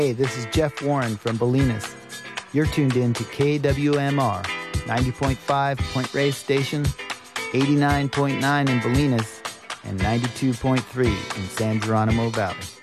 Hey, this is Jeff Warren from Bolinas. You're tuned in to KWMR, 90.5 Point Reyes Station, 89.9 in Bolinas, and 92.3 in San Geronimo Valley.